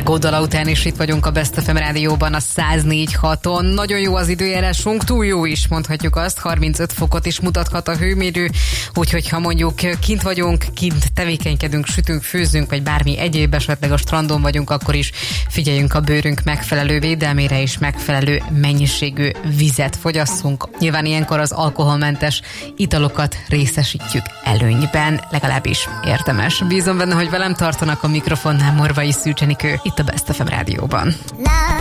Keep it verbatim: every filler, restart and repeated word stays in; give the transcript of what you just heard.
Rágódala után is itt vagyunk a Best ef em rádióban, a száz négy haton. Nagyon jó az időjárásunk, túl jó is, mondhatjuk azt. harmincöt fokot is mutathat a hőmérő, úgyhogy ha mondjuk kint vagyunk, kint tevékenykedünk, sütünk, főzünk, vagy bármi egyéb, esetleg a strandon vagyunk, akkor is figyeljünk a bőrünk megfelelő védelmére, és megfelelő mennyiségű vizet fogyasszunk. Nyilván ilyenkor az alkoholmentes italokat részesítjük előnyben, legalábbis érdemes. Bízom benne, hogy velem tartanak a mikrofonnál. Morvai Szűcs Enikő, itt a Best ef em rádióban.